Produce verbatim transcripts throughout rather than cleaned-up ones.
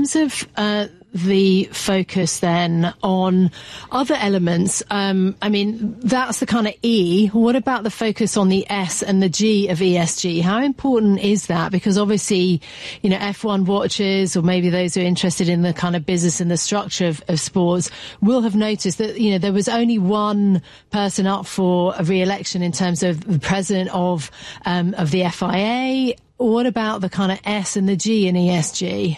terms of uh, the focus then on other elements, um, I mean, that's the kind of E. What about the focus on the S and the G of E S G? How important is that? Because obviously, you know, F one watchers, or maybe those who are interested in the kind of business and the structure of, of sports, will have noticed that, you know, there was only one person up for a re-election in terms of the president of um, of the F I A. What about the kind of S and the G in E S G?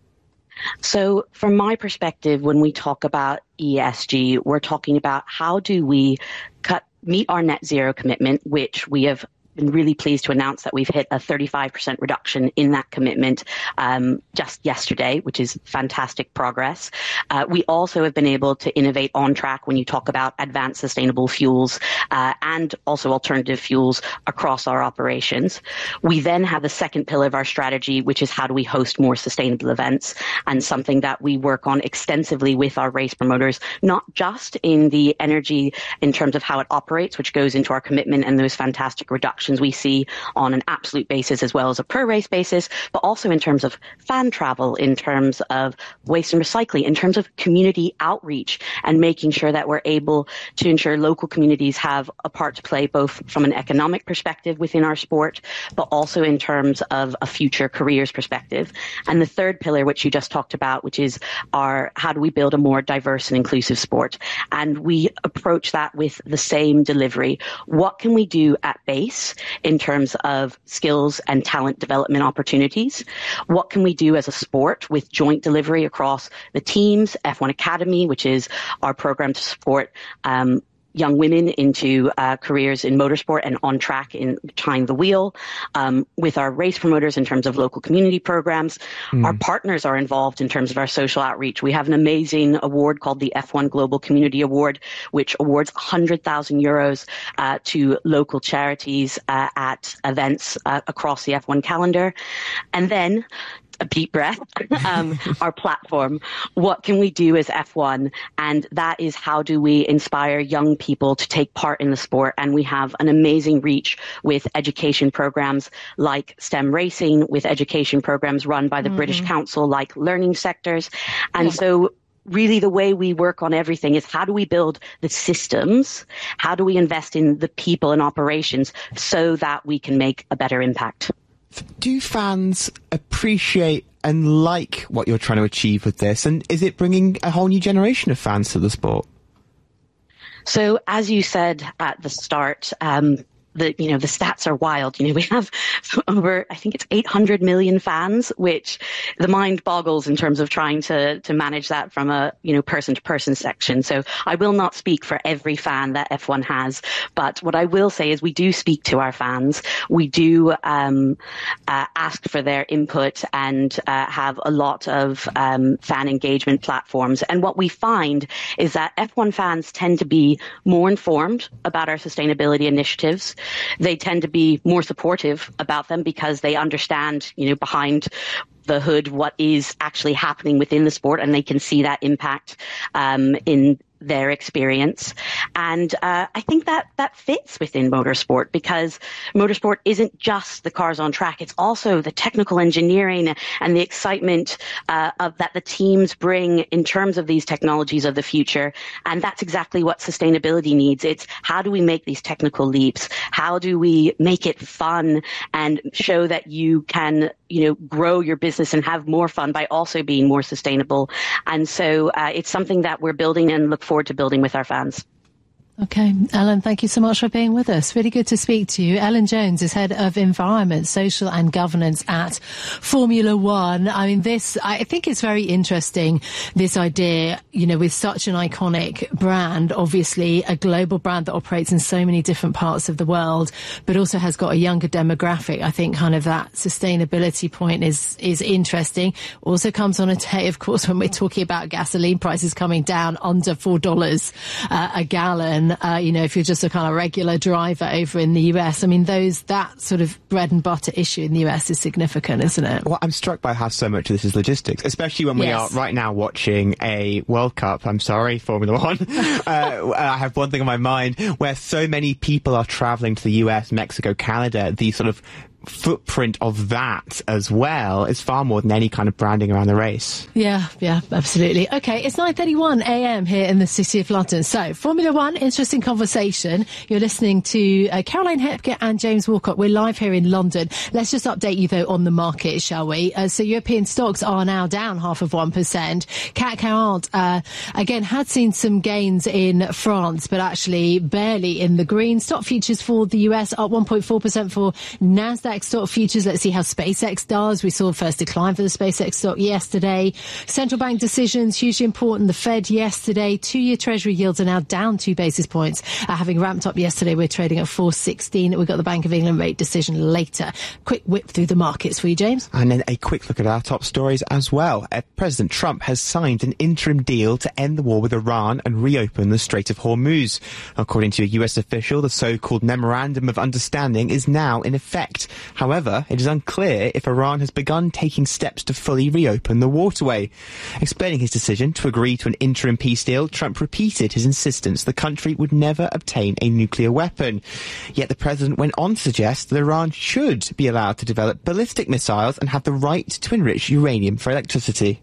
So from my perspective, when we talk about E S G, we're talking about how do we cut, meet our net zero commitment, which we have been really pleased to announce that we've hit a thirty-five percent reduction in that commitment um, just yesterday, which is fantastic progress. Uh, we also have been able to innovate on track when you talk about advanced sustainable fuels uh, and also alternative fuels across our operations. We then have the second pillar of our strategy, which is how do we host more sustainable events, and something that we work on extensively with our race promoters, not just in the energy in terms of how it operates, which goes into our commitment and those fantastic reductions we see on an absolute basis as well as a per race basis, but also in terms of fan travel, in terms of waste and recycling, in terms of community outreach, and making sure that we're able to ensure local communities have a part to play, both from an economic perspective within our sport, but also in terms of a future careers perspective. And the third pillar, which you just talked about, which is our how do we build a more diverse and inclusive sport? And we approach that with the same delivery. What can we do at base in terms of skills and talent development opportunities? What can we do as a sport with joint delivery across the teams, F one Academy, which is our program to support um, young women into uh, careers in motorsport and on track in behind the wheel, um, with our race promoters in terms of local community programs. Mm. Our partners are involved in terms of our social outreach. We have an amazing award called the F one Global Community Award, which awards one hundred thousand euros uh, to local charities uh, at events uh, across the F one calendar. And then a deep breath, um, our platform. What can we do as F one? And that is how do we inspire young people to take part in the sport? And we have an amazing reach with education programs like STEM Racing, with education programs run by the mm-hmm. British Council like Learning Sectors. And yeah. so really the way we work on everything is how do we build the systems? How do we invest in the people and operations so that we can make a better impact? Do fans appreciate and like what you're trying to achieve with this? And is it bringing a whole new generation of fans to the sport? So, as you said at the start, um, the, you know, the stats are wild. You know, we have over, I think it's eight hundred million fans, which the mind boggles in terms of trying to, to manage that from a, you know, person to person section. So I will not speak for every fan that F one has, but what I will say is we do speak to our fans. We do, um, uh, ask for their input and, uh, have a lot of, um, fan engagement platforms. And what we find is that F one fans tend to be more informed about our sustainability initiatives. They tend to be more supportive about them because they understand, you know, behind the hood what is actually happening within the sport, and they can see that impact um, in their experience. And uh, I think that that fits within motorsport, because motorsport isn't just the cars on track. It's also the technical engineering and the excitement uh, of that the teams bring in terms of these technologies of the future. And that's exactly what sustainability needs. It's how do we make these technical leaps? How do we make it fun and show that you can, you know, grow your business and have more fun by also being more sustainable? And so uh, it's something that we're building and look forward to building with our fans. Okay, Ellen, thank you so much for being with us. Really good to speak to you. Ellen Jones is Head of Environment, Social and Governance at Formula One. I mean, this, I think it's very interesting, this idea, you know, with such an iconic brand, obviously a global brand that operates in so many different parts of the world, but also has got a younger demographic. I think kind of that sustainability point is, is interesting. Also comes on a day, of course, when we're talking about gasoline prices coming down under four dollars uh, a gallon. Uh, you know, if you're just a kind of regular driver over in the U S, I mean, those that sort of bread and butter issue in the U S is significant, isn't it? Well, I'm struck by how so much of this is logistics, especially when we yes. are right now watching a World Cup. I'm sorry, Formula One. uh, I have one thing on my mind where so many people are travelling to the U S, Mexico, Canada, these sort of footprint of that as well is far more than any kind of branding around the race. Yeah, yeah, absolutely. Okay, it's nine thirty-one a m here in the City of London. So, Formula One, interesting conversation. You're listening to uh, Caroline Hepker and James Walcott. We're live here in London. Let's just update you, though, on the market, shall we? Uh, so, European stocks are now down half of one percent. C A C quarante, uh, again, had seen some gains in France, but actually barely in the green. Stock futures for the U S up one point four percent for NASDAQ stock futures. Let's see how SpaceX does. We saw first decline for the SpaceX stock yesterday. Central bank decisions, hugely important. The Fed yesterday. Two-year Treasury yields are now down two basis points. Uh, having ramped up yesterday, we're trading at four sixteen. We've got the Bank of England rate decision later. Quick whip through the markets for you, James. And then a quick look at our top stories as well. Uh, President Trump has signed an interim deal to end the war with Iran and reopen the Strait of Hormuz. According to a U S official, the so-called Memorandum of Understanding is now in effect. However, it is unclear if Iran has begun taking steps to fully reopen the waterway. Explaining his decision to agree to an interim peace deal, Trump repeated his insistence the country would never obtain a nuclear weapon. Yet the president went on to suggest that Iran should be allowed to develop ballistic missiles and have the right to enrich uranium for electricity.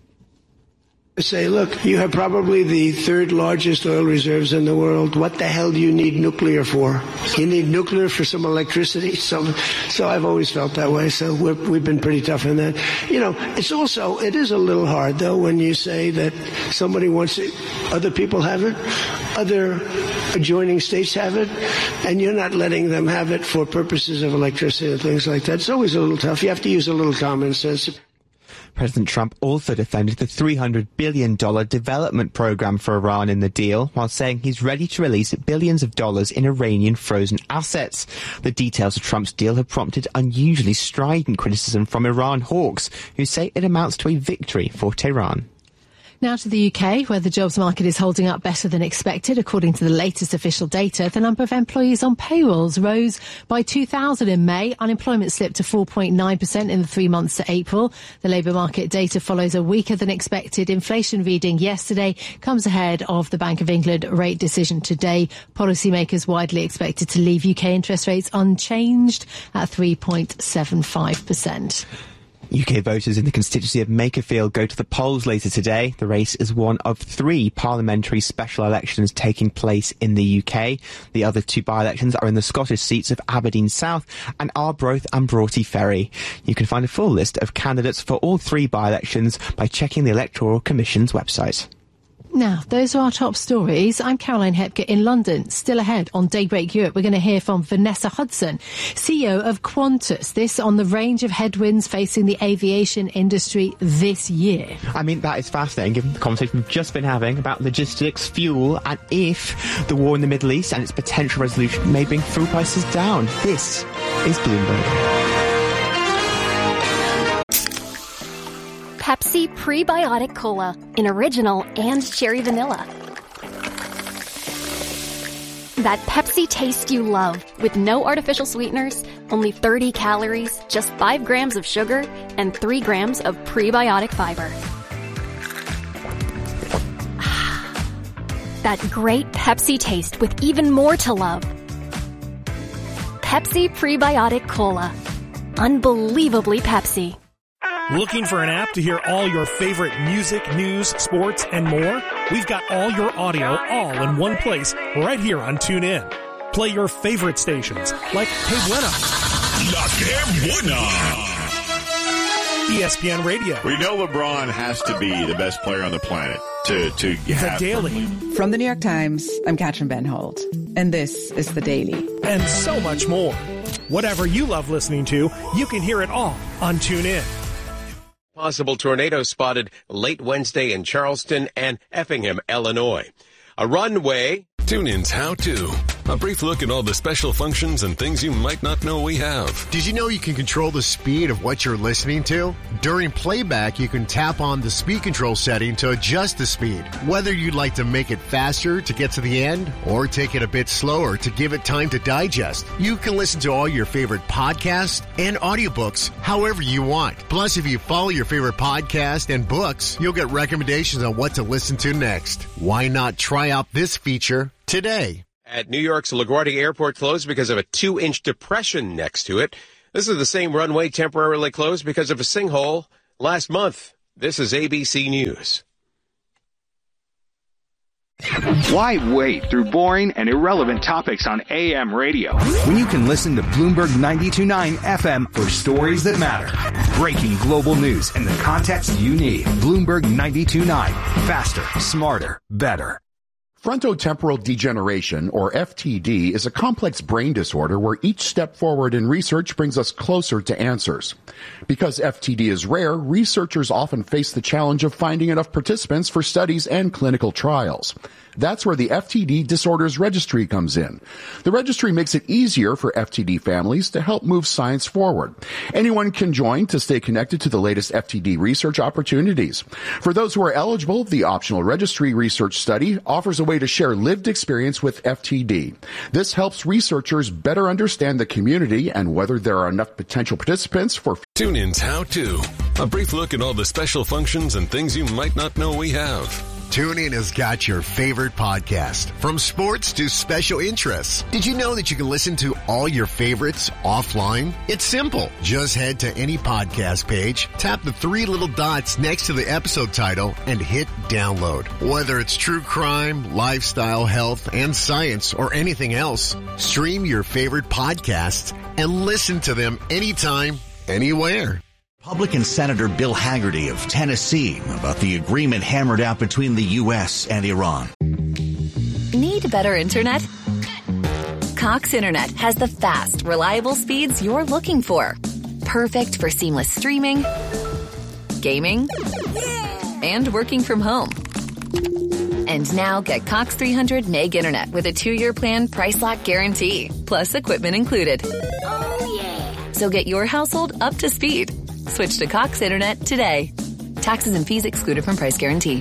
Say, look, you have probably the third largest oil reserves in the world. What the hell do you need nuclear for? You need nuclear for some electricity. So, so I've always felt that way. So we're, we've been pretty tough on that. You know, it's also, it is a little hard though when you say that somebody wants it, other people have it, other adjoining states have it, and you're not letting them have it for purposes of electricity and things like that. It's always a little tough. You have to use a little common sense. President Trump also defended the three hundred billion dollars development program for Iran in the deal, while saying he's ready to release billions of dollars in Iranian frozen assets. The details of Trump's deal have prompted unusually strident criticism from Iran hawks, who say it amounts to a victory for Tehran. Now to the U K, where the jobs market is holding up better than expected. According to the latest official data, the number of employees on payrolls rose by two thousand in May. Unemployment slipped to four point nine percent in the three months to April. The labour market data follows a weaker than expected inflation reading yesterday, comes ahead of the Bank of England rate decision today. Policymakers widely expected to leave U K interest rates unchanged at three point seven five percent. U K voters in the constituency of Makerfield go to the polls later today. The race is one of three parliamentary special elections taking place in the U K. The other two by-elections are in the Scottish seats of Aberdeen South and Arbroath and Broughty Ferry. You can find a full list of candidates for all three by-elections by checking the Electoral Commission's website. Now, those are our top stories. I'm Caroline Hepker in London. Still ahead on Daybreak Europe, we're going to hear from Vanessa Hudson, C E O of Qantas. This on the range of headwinds facing the aviation industry this year. I mean, that is fascinating, given the conversation we've just been having about logistics, fuel, and if the war in the Middle East and its potential resolution may bring fuel prices down. This is Bloomberg. Pepsi Prebiotic Cola in original and cherry vanilla. That Pepsi taste you love with no artificial sweeteners, only thirty calories, just five grams of sugar, and three grams of prebiotic fiber. That great Pepsi taste with even more to love. Pepsi Prebiotic Cola. Unbelievably Pepsi. Looking for an app to hear all your favorite music, news, sports, and more? We've got all your audio all in one place right here on TuneIn. Play your favorite stations like Que Buena, La Que Buena, E S P N Radio. We know LeBron has to be the best player on the planet to, to have. The Daily. From the New York Times, I'm Katrin Ben Holt, and this is The Daily. And so much more. Whatever you love listening to, you can hear it all on TuneIn. Possible tornado spotted late Wednesday in Charleston and Effingham, Illinois. A runway. TuneIn's How To. A brief look at all the special functions and things you might not know we have. Did you know you can control the speed of what you're listening to? During playback, you can tap on the speed control setting to adjust the speed. Whether you'd like to make it faster to get to the end or take it a bit slower to give it time to digest, you can listen to all your favorite podcasts and audiobooks however you want. Plus, if you follow your favorite podcast and books, you'll get recommendations on what to listen to next. Why not try out this feature today? At New York's LaGuardia Airport closed because of a two-inch depression next to it. This is the same runway temporarily closed because of a sinkhole last month. This is A B C News. Why wade through boring and irrelevant topics on A M radio when you can listen to Bloomberg ninety-two point nine F M for stories that matter? Breaking global news and the context you need. Bloomberg ninety-two point nine. Faster, smarter, better. Frontotemporal degeneration, or F T D, is a complex brain disorder where each step forward in research brings us closer to answers. Because F T D is rare, researchers often face the challenge of finding enough participants for studies and clinical trials. That's where the F T D Disorders Registry comes in. The registry makes it easier for F T D families to help move science forward. Anyone can join to stay connected to the latest F T D research opportunities. For those who are eligible, the optional registry research study offers a way to share lived experience with F T D. This helps researchers better understand the community and whether there are enough potential participants for TuneIn's How To. A brief look at all the special functions and things you might not know we have. TuneIn has got your favorite podcast, from sports to special interests. Did you know that you can listen to all your favorites offline? It's simple. Just head to any podcast page, tap the three little dots next to the episode title, and hit download. Whether it's true crime, lifestyle, health, and science, or anything else, stream your favorite podcasts and listen to them anytime, anywhere. Republican Senator Bill Hagerty of Tennessee about the agreement hammered out between the U S and Iran. Need better internet? Cox Internet has the fast, reliable speeds you're looking for. Perfect for seamless streaming, gaming, and working from home. And now get Cox three hundred meg internet with a two-year plan price lock guarantee, plus equipment included. Oh, yeah. So get your household up to speed. Switch to Cox Internet today. Taxes and fees excluded from price guarantee.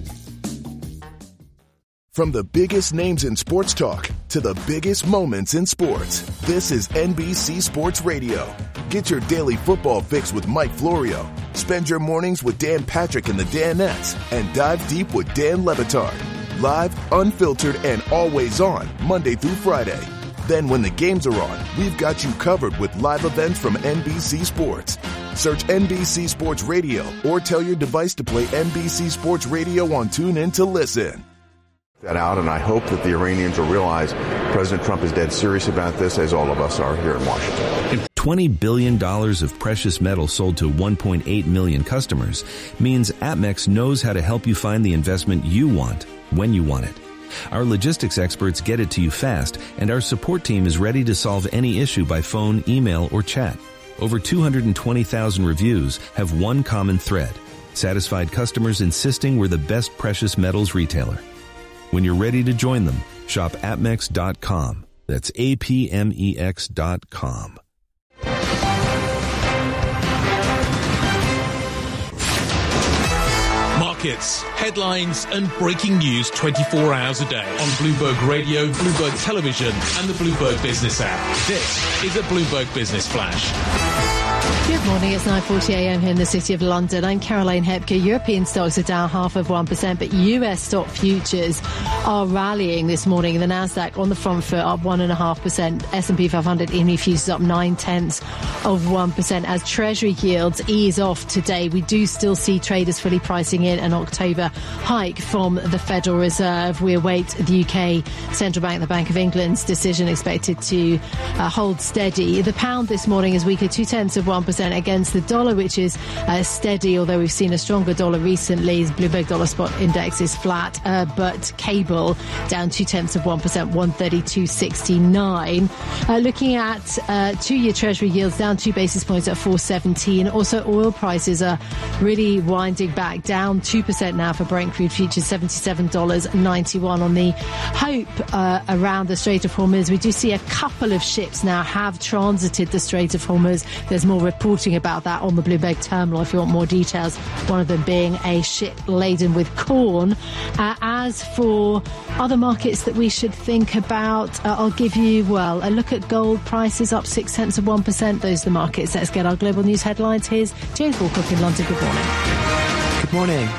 From the biggest names in sports talk to the biggest moments in sports, this is N B C Sports Radio. Get your daily football fix with Mike Florio. Spend your mornings with Dan Patrick and the Danettes, and dive deep with Dan Le Batard. Live, unfiltered, and always on, Monday through Friday. Then when the games are on, we've got you covered with live events from N B C Sports. Search N B C Sports Radio or tell your device to play N B C Sports Radio on TuneIn to listen. That out, and I hope that the Iranians will realize President Trump is dead serious about this, as all of us are here in Washington. twenty billion dollars of precious metal sold to one point eight million customers means APMEX knows how to help you find the investment you want when you want it. Our logistics experts get it to you fast, and our support team is ready to solve any issue by phone, email, or chat. Over two hundred twenty thousand reviews have one common thread: satisfied customers insisting we're the best precious metals retailer. When you're ready to join them, shop apmex dot com. That's A P M E X dot com. Markets, headlines, and breaking news twenty-four hours a day on Bloomberg Radio, Bloomberg Television, and the Bloomberg Business app. This is a Bloomberg Business Flash. Good morning, it's nine forty a m here in the City of London. I'm Caroline Hepker. European stocks are down half of one percent, but U S stock futures are rallying this morning. The Nasdaq on the front foot up one point five percent. S and P five hundred E M I futures up nine tenths of one percent as Treasury yields ease off today. We do still see traders fully pricing in an October hike from the Federal Reserve. We await the U K Central Bank, the Bank of England's decision, expected to uh, hold steady. The pound this morning is weaker, two tenths of one percent against the dollar, which is uh, steady, although we've seen a stronger dollar recently. Bloomberg Dollar Spot Index is flat, uh, but cable down two tenths of one percent, one thirty-two sixty-nine. Uh, looking at uh, two-year Treasury yields down two basis points at four seventeen. Also, oil prices are really winding back, down two percent now for Brent crude futures, seventy-seven dollars and ninety-one on the hope uh, around the Strait of Hormuz. We do see a couple of ships now have transited the Strait of Hormuz. There's more reporting about that on the Bloomberg terminal if you want more details, one of them being a ship laden with corn. Uh, as for other markets that we should think about, uh, I'll give you, well, a look at gold prices up six tenths of one percent. Those are the markets. Let's get our global news headlines. Here's James Walcock in London. Good morning. Good morning.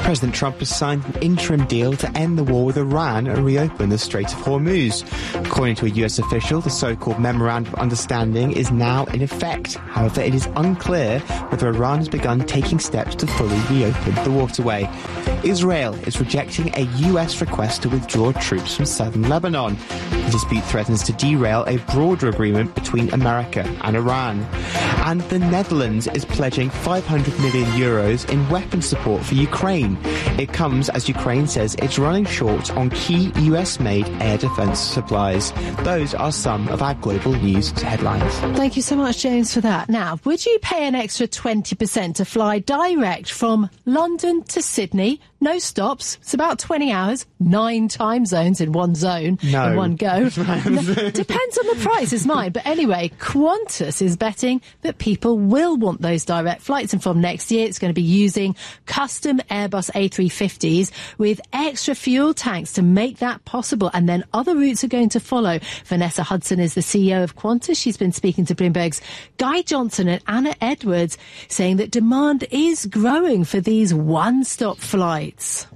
President Trump has signed an interim deal to end the war with Iran and reopen the Strait of Hormuz. According to a U S official, the so-called Memorandum of Understanding is now in effect. However, it is unclear whether Iran has begun taking steps to fully reopen the waterway. Israel is rejecting a U S request to withdraw troops from southern Lebanon. The dispute threatens to derail a broader agreement between America and Iran. And the Netherlands is pledging five hundred million euros in weapon support for Ukraine. It comes as Ukraine says it's running short on key U S-made air defense supplies. Those are some of our global news headlines. Thank you so much, James, for that. Now, would you pay an extra twenty percent to fly direct from London to Sydney? No stops. It's about twenty hours, nine time zones in one zone, no. in one go. No, depends on the price, is mine. But anyway, Qantas is betting that people will want those direct flights. And from next year, it's going to be using custom Airbus A three fifties with extra fuel tanks to make that possible. And then other routes are going to follow. Vanessa Hudson is the C E O of Qantas. She's been speaking to Bloomberg's Guy Johnson and Anna Edwards, saying that demand is growing for these one-stop flights.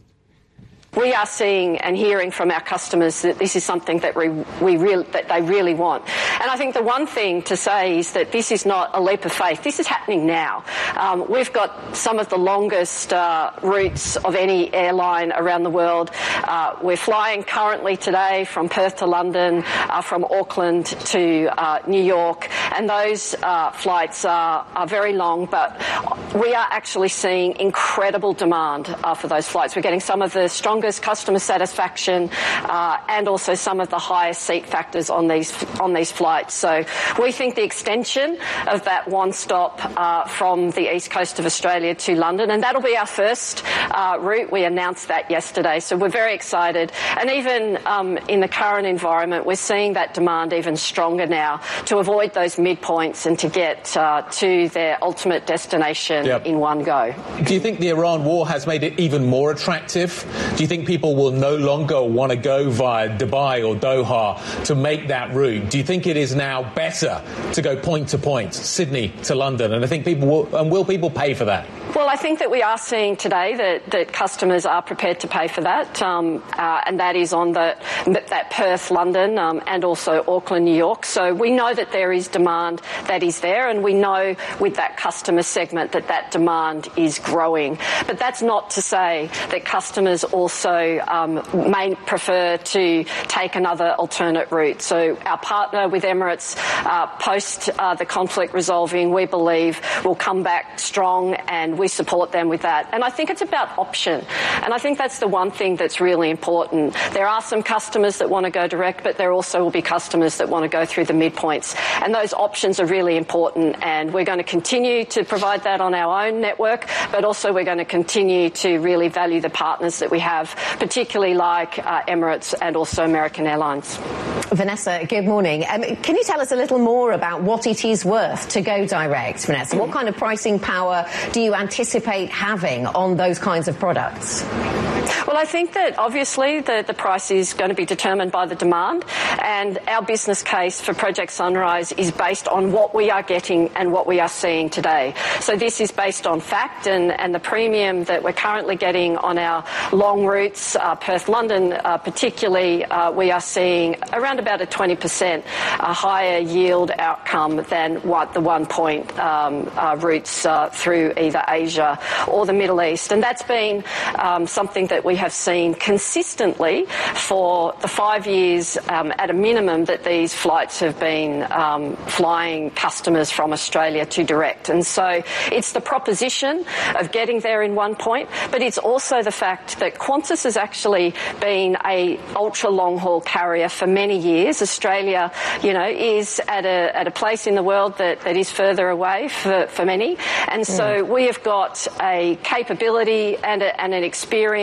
We are seeing and hearing from our customers that this is something that we, we real, that they really want. And I think the one thing to say is that this is not a leap of faith. This is happening now. Um, we've got some of the longest uh, routes of any airline around the world. Uh, we're flying currently today from Perth to London, uh, from Auckland to uh, New York, and those uh, flights are, are very long, but we are actually seeing incredible demand uh, for those flights. We're getting some of the strongest customer satisfaction uh, and also some of the highest seat factors on these on these flights. So we think the extension of that one stop uh, from the east coast of Australia to London, and that'll be our first uh, route. We announced that yesterday, so we're very excited. And even um, in the current environment, we're seeing that demand even stronger now to avoid those midpoints and to get uh, to their ultimate destination yep. in one go. Do you think the Iran war has made it even more attractive? Do you think people will no longer want to go via Dubai or Doha to make that route? Do you think it is now better to go point to point, Sydney to London? And I think people will, and will people pay for that? Well, I think that we are seeing today that, that customers are prepared to pay for that, um, uh, and that is on the, that Perth, London, um, and also Auckland, New York. So we know that there is demand that is there, and we know with that customer segment that that demand is growing. But that's not to say that customers also um, may prefer to take another alternate route. So our partner with Emirates, uh, post uh, the conflict resolving, we believe will come back strong, and we support them with that. And I think it's about option. And I think that's the one thing that's really important. There are some customers that want to go direct, but there also will be customers that want to go through the midpoints. And those options are really important. And we're going to continue to provide that on our own network, but also we're going to continue to really value the partners that we have, particularly like uh, Emirates and also American Airlines. Vanessa, good morning. Um, can you tell us a little more about what it is worth to go direct, Vanessa? What kind of pricing power do you anticipate having on those kinds of products? Well, I think that obviously the, the price is going to be determined by the demand, and our business case for Project Sunrise is based on what we are getting and what we are seeing today. So this is based on fact, and, and the premium that we're currently getting on our long routes, uh, Perth-London uh, particularly, uh, we are seeing around about a twenty percent uh, higher yield outcome than what the one-point um, uh, routes uh, through either Asia or the Middle East. And that's been um, something that we have seen consistently for the five years um, at a minimum that these flights have been um, flying customers from Australia to direct. And so it's the proposition of getting there in one point, but it's also the fact that Qantas has actually been a ultra long haul carrier for many years. Australia, you know, is at a at a place in the world that, that is further away for, for many. And so mm. we have got a capability and, a, and an experience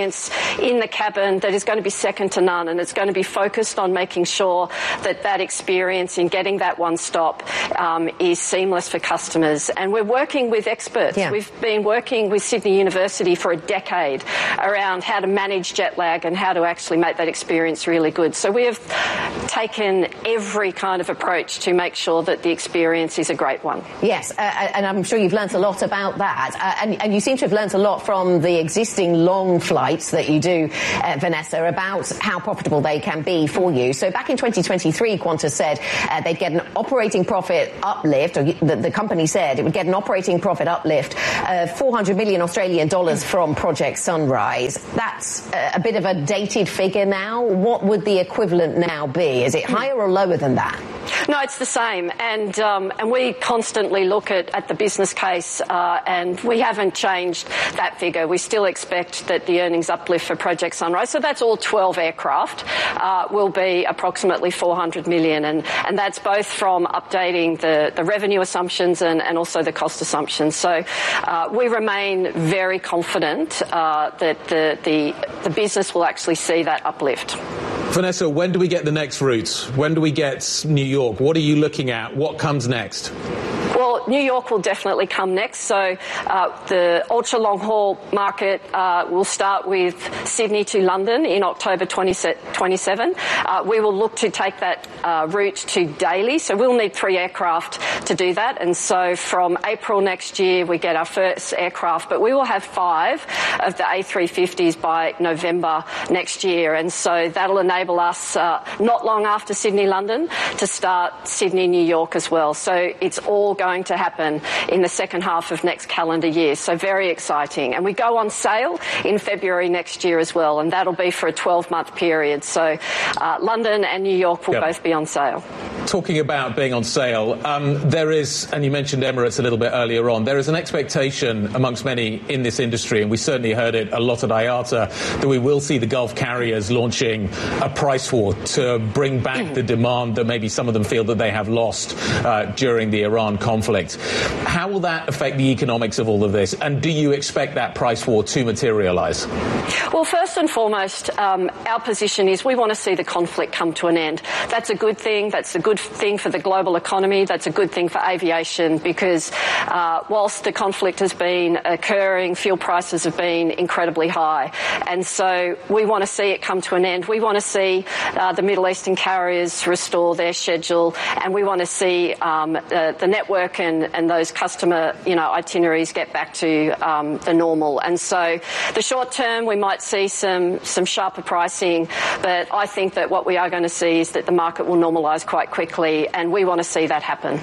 in the cabin that is going to be second to none, and it's going to be focused on making sure that that experience in getting that one stop um, is seamless for customers. And we're working with experts. Yeah. We've been working with Sydney University for a decade around how to manage jet lag and how to actually make that experience really good. So we have taken every kind of approach to make sure that the experience is a great one. Yes, uh, and I'm sure you've learnt a lot about that. Uh, and, and you seem to have learnt a lot from the existing long flights that you do, uh, Vanessa, about how profitable they can be for you. So back in twenty twenty-three, Qantas said uh, they'd get an operating profit uplift, or the, the company said it would get an operating profit uplift of four hundred million Australian dollars from Project Sunrise. That's uh, a bit of a dated figure now. What would the equivalent now be? Is it higher or lower than that? No, it's the same. And um, and we constantly look at, at the business case, uh, and we haven't changed that figure. We still expect that the earnings uplift for Project Sunrise, so that's all twelve aircraft, uh, will be approximately four hundred million. And, and that's both from updating the, the revenue assumptions and, and also the cost assumptions. So uh, we remain very confident uh, that the, the, the business will actually see that uplift. Vanessa, when do we get the next routes? When do we get New York? What are you looking at? What comes next? Well, New York will definitely come next. So uh, the ultra-long-haul market uh, will start with Sydney to London in October twenty twenty-seven. Uh, we will look to take that uh, route to Daly. So we'll need three aircraft to do that. And so from April next year, we get our first aircraft. But we will have five of the A three fifties by November next year. And so that'll enable us, uh, not long after Sydney-London, to start Sydney-New York as well. So it's all going to happen in the second half of next calendar year. So very exciting. And we go on sale in February next year as well, and that'll be for a twelve-month period. So uh, London and New York will yep. both be on sale. Talking about being on sale, um, there is, and you mentioned Emirates a little bit earlier on, there is an expectation amongst many in this industry, and we certainly heard it a lot at I A T A, that we will see the Gulf carriers launching a price war to bring back the demand that maybe some of them feel that they have lost uh, during the Iran conflict. How will that affect the economics of all of this? And do you expect that price war to materialise? Well, first and foremost, um, our position is we want to see the conflict come to an end. That's a good thing. That's a good thing for the global economy. That's a good thing for aviation because uh, whilst the conflict has been occurring, fuel prices have been incredibly high. And so we want to see it come to an end. We want to see uh, the Middle Eastern carriers restore their schedule, and we want to see um, the, the network and, and those customer, you know, itineraries get back to um, the normal. And so the short term, we might see some, some sharper pricing, but I think that what we are going to see is that the market will normalise quite quickly, and we want to see that happen.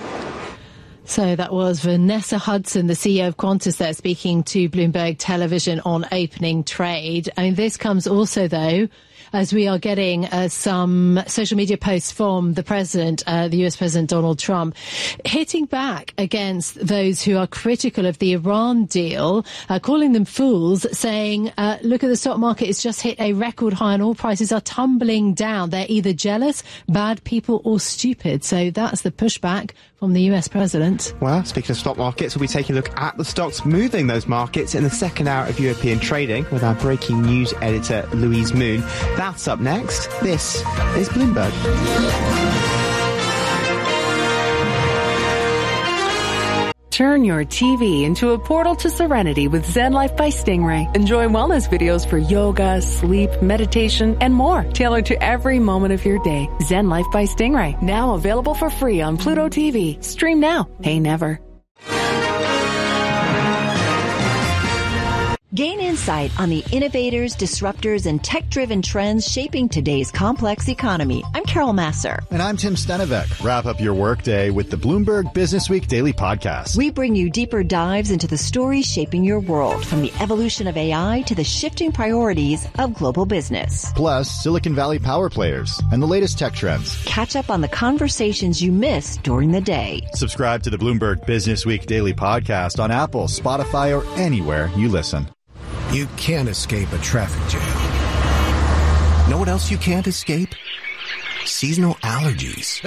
So that was Vanessa Hudson, the C E O of Qantas there, speaking to Bloomberg Television on opening trade. I mean, this comes also, though, as we are getting uh, some social media posts from the president, uh, the U S President Donald Trump, hitting back against those who are critical of the Iran deal, uh, calling them fools, saying, uh, look at the stock market, it's just hit a record high and all prices are tumbling down. They're either jealous, bad people or stupid. So that's the pushback from the U S president. Well, speaking of stock markets, we'll be taking a look at the stocks moving those markets in the second hour of European trading with our breaking news editor, Louise Moon. That's up next. This is Bloomberg. Turn your T V into a portal to serenity with Zen Life by Stingray. Enjoy wellness videos for yoga, sleep, meditation, and more, tailored to every moment of your day. Zen Life by Stingray, now available for free on Pluto T V. Stream now, pay never. Gain insight on the innovators, disruptors, and tech-driven trends shaping today's complex economy. I'm Carol Masser. And I'm Tim Stenevec. Wrap up your workday with the Bloomberg Business Week Daily Podcast. We bring you deeper dives into the stories shaping your world, from the evolution of A I to the shifting priorities of global business. Plus, Silicon Valley power players and the latest tech trends. Catch up on the conversations you missed during the day. Subscribe to the Bloomberg Business Week Daily Podcast on Apple, Spotify, or anywhere you listen. You can't escape a traffic jam. Know what else you can't escape? Seasonal allergies.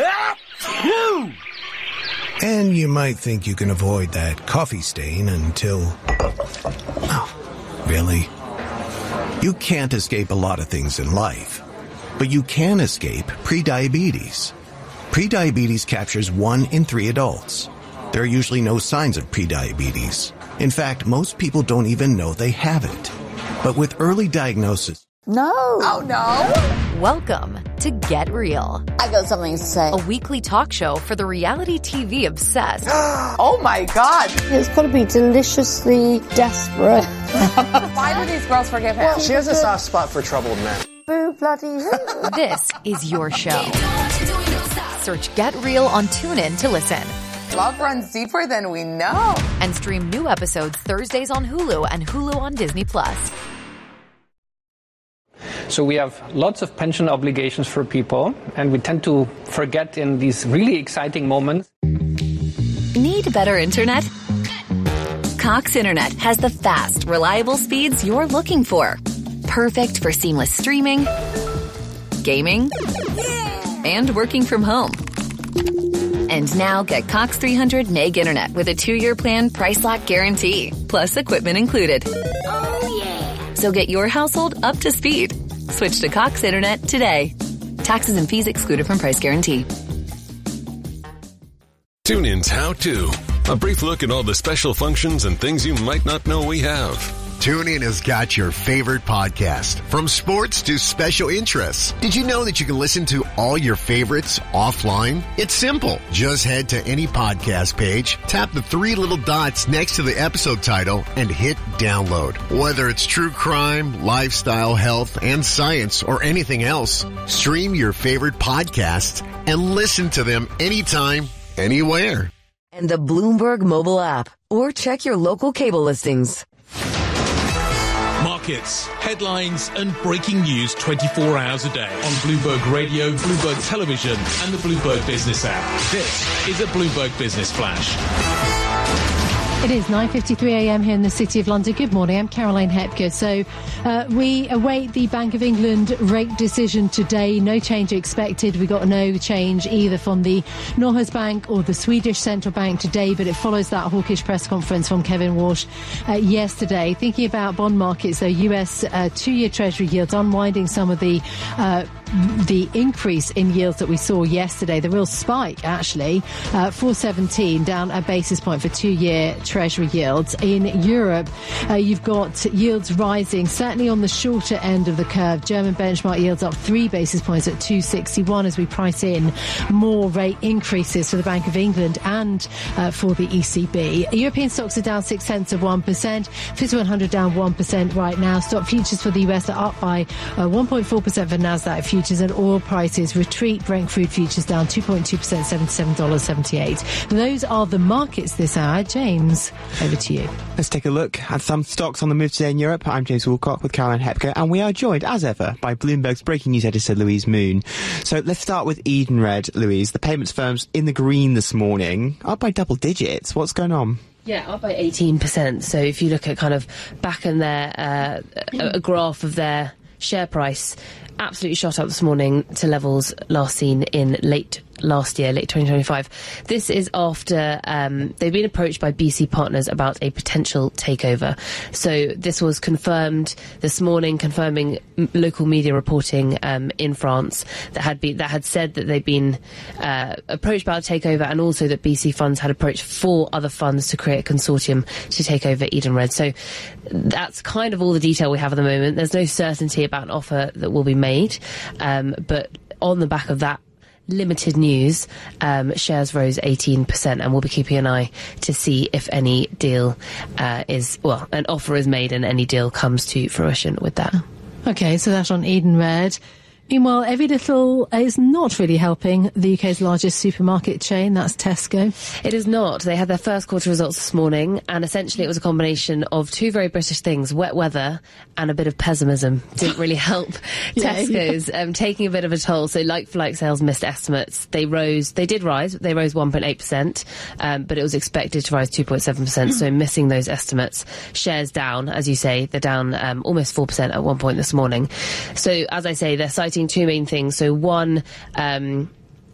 And you might think you can avoid that coffee stain until... Oh, really? You can't escape a lot of things in life, but you can escape prediabetes. Prediabetes captures one in three adults. There are usually no signs of prediabetes. In fact, most people don't even know they have it. But with early diagnosis... No. Oh, no. Welcome to Get Real. I got something to say. A weekly talk show for the reality T V obsessed. Oh, my God. It's got to be deliciously desperate. Why do these girls forgive him? Well, she has a soft spot for troubled men. Boo bloody who? This is your show. Search Get Real on TuneIn to listen. Love runs deeper than we know. And stream new episodes Thursdays on Hulu and Hulu on Disney Plus. So we have lots of pension obligations for people, and we tend to forget in these really exciting moments. Need better internet? Cox Internet has the fast, reliable speeds you're looking for. Perfect for seamless streaming, gaming, and working from home. And now get Cox three hundred meg internet with a two-year plan price lock guarantee, plus equipment included. Oh, yeah. So get your household up to speed. Switch to Cox Internet today. Taxes and fees excluded from price guarantee. TuneIn's How To. A brief look at all the special functions and things you might not know we have. TuneIn has got your favorite podcast, from sports to special interests. Did you know that you can listen to all your favorites offline? It's simple. Just head to any podcast page, tap the three little dots next to the episode title, and hit download. Whether it's true crime, lifestyle, health, and science, or anything else, stream your favorite podcasts and listen to them anytime, anywhere. And the Bloomberg mobile app, or check your local cable listings. Markets, headlines, and breaking news twenty-four hours a day on Bloomberg Radio, Bloomberg Television, and the Bloomberg Business app. This is a Bloomberg Business Flash. It is nine fifty-three a m here in the City of London. Good morning, I'm Caroline Hepker. So uh, we await the Bank of England rate decision today. No change expected. We got no change either from the Norges Bank or the Swedish Central Bank today, but it follows that hawkish press conference from Kevin Walsh uh, yesterday. Thinking about bond markets, though, U S uh, two-year Treasury yields unwinding some of the uh, the increase in yields that we saw yesterday, the real spike actually, uh, four seventeen, down a basis point for two-year Treasury yields. In Europe, uh, you've got yields rising, certainly on the shorter end of the curve. German benchmark yields up three basis points at two sixty-one as we price in more rate increases for the Bank of England and uh, for the E C B. European stocks are down six tenths of one percent. F T S E one hundred down one percent right now. Stock futures for the U S are up by uh, one point four percent for NASDAQ futures. Futures and oil prices retreat. Brent crude futures down two point two percent, seventy-seven dollars and seventy-eight cents. Those are the markets this hour. James, over to you. Let's take a look at some stocks on the move today in Europe. I'm James Woolcock with Caroline Hepker, and we are joined, as ever, by Bloomberg's breaking news editor, Louise Moon. So let's start with Edenred, Louise. The payments firm's in the green this morning, up by double digits. What's going on? Yeah, up by eighteen percent. So if you look at kind of back in their, uh, a, a graph of their share price, absolutely shot up this morning to levels last seen in late last year, late twenty twenty-five. This is after um, they've been approached by B C Partners about a potential takeover. So this was confirmed this morning, confirming m- local media reporting um, in France that had been that had said that they'd been uh, approached about a takeover, and also that B C Funds had approached four other funds to create a consortium to take over Edenred. So that's kind of all the detail we have at the moment. There's no certainty about an offer that will be made, um, but on the back of that limited news, um, shares rose eighteen percent, and we'll be keeping an eye to see if any deal uh, is, well, an offer is made and any deal comes to fruition with that. Okay, so that's on Edenred. Meanwhile, every little is not really helping the U K's largest supermarket chain, that's Tesco. It is not. They had their first quarter results this morning, and essentially it was a combination of two very British things, wet weather and a bit of pessimism. Didn't really help yeah, Tesco's, yeah. Um, taking a bit of a toll. So like-for-like sales missed estimates. They rose, they did rise, they rose one point eight percent, um, but it was expected to rise two point seven percent, so missing those estimates. Shares down, as you say, they're down um, almost four percent at one point this morning. So, as I say, they're citing two main things. So one, um,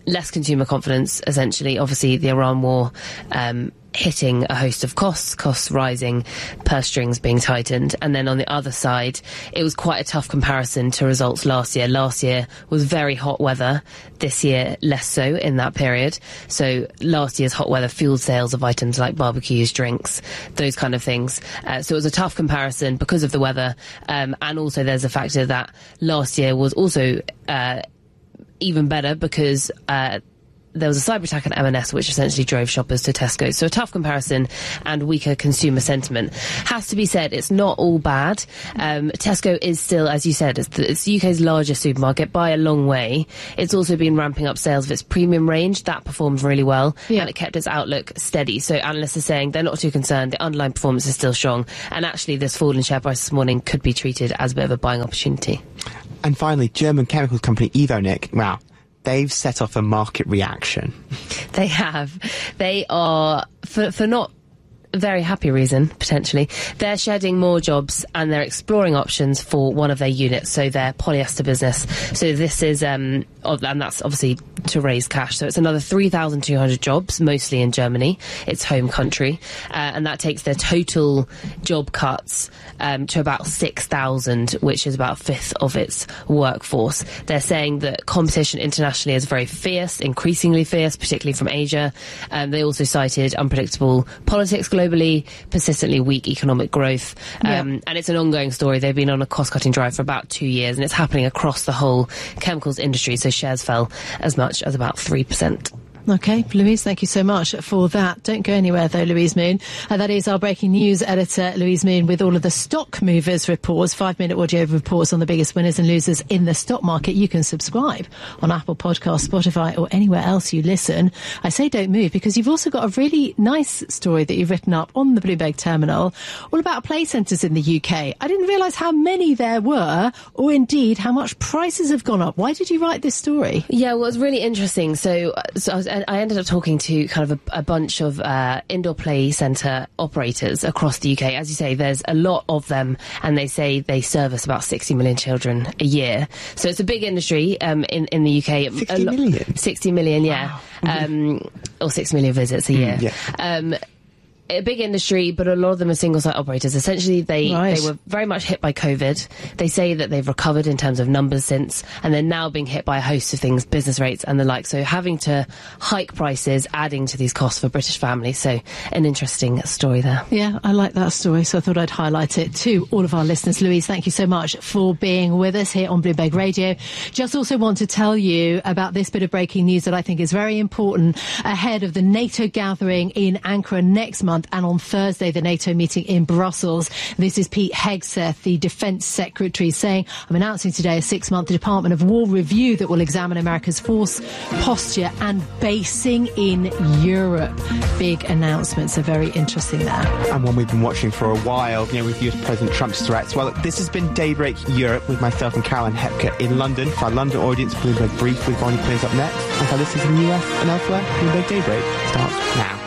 less consumer confidence, essentially. Obviously, the Iran war um, hitting a host of costs, costs rising, purse strings being tightened. And then on the other side, it was quite a tough comparison to results last year. Last year was very hot weather. This year, less so in that period. So last year's hot weather fueled sales of items like barbecues, drinks, those kind of things. Uh, so it was a tough comparison because of the weather. Um, and also there's a factor that last year was also uh, even better because uh, there was a cyber attack at M and S which essentially drove shoppers to Tesco. So a tough comparison and weaker consumer sentiment. Has to be said, it's not all bad. Um, Tesco is still, as you said, it's the, it's the U K's largest supermarket by a long way. It's also been ramping up sales of its premium range. That performed really well, yeah. and it kept its outlook steady. So analysts are saying they're not too concerned. The underlying performance is still strong. And actually, this fall in share price this morning could be treated as a bit of a buying opportunity. And finally, German chemicals company Evonik. Wow. They've set off a market reaction. They have. They are, for, for not a very happy reason, potentially, they're shedding more jobs and they're exploring options for one of their units, so their polyester business. So this is, um, and that's obviously to raise cash. So it's another three thousand two hundred jobs, mostly in Germany, its home country. Uh, and that takes their total job cuts um, to about six thousand, which is about a fifth of its workforce. They're saying that competition internationally is very fierce, increasingly fierce, particularly from Asia. Um, they also cited unpredictable politics globally, persistently weak economic growth. Um, yeah. And it's an ongoing story. They've been on a cost-cutting drive for about two years, and it's happening across the whole chemicals industry. So shares fell as much as about three percent. Okay, Louise, thank you so much for that. Don't go anywhere, though, Louise Moon. And that is our breaking news editor, Louise Moon, with all of the stock movers reports, five-minute audio reports on the biggest winners and losers in the stock market. You can subscribe on Apple Podcasts, Spotify, or anywhere else you listen. I say don't move because you've also got a really nice story that you've written up on the Bloomberg Terminal all about play centres in the U K. I didn't realise how many there were, or indeed how much prices have gone up. Why did you write this story? Yeah, well, it's really interesting. So, so I was I ended up talking to kind of a, a bunch of uh, indoor play centre operators across the U K. As you say, there's a lot of them, and they say they service about sixty million children a year. So it's a big industry um, in, in the U K. sixty million? sixty million, yeah. Wow. Um, or six million visits a year. Mm, yeah. Um, a big industry, but a lot of them are single-site operators. Essentially, they, right. they were very much hit by COVID. They say that they've recovered in terms of numbers since, and they're now being hit by a host of things, business rates and the like. So having to hike prices, adding to these costs for British families. So an interesting story there. Yeah, I like that story, so I thought I'd highlight it to all of our listeners. Louise, thank you so much for being with us here on Bloomberg Radio. Just also want to tell you about this bit of breaking news that I think is very important ahead of the NATO gathering in Ankara next month. And on Thursday, the NATO meeting in Brussels. This is Pete Hegseth, the Defence Secretary, saying, I'm announcing today a six-month Department of War review that will examine America's force, posture and basing in Europe. Big announcements are very interesting there. And one we've been watching for a while, you know, with U S President Trump's threats. Well, this has been Daybreak Europe with myself and Caroline Hepker in London. For our London audience, Bloomberg Brief with Bonnie Quinn up next. And for listeners in the U S and elsewhere, Bloomberg Daybreak starts now.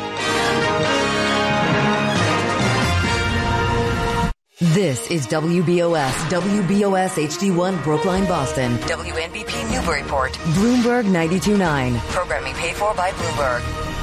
This is W B O S, W B O S H D one Brookline, Boston. W N B P Newburyport. Bloomberg ninety-two point nine. Programming paid for by Bloomberg.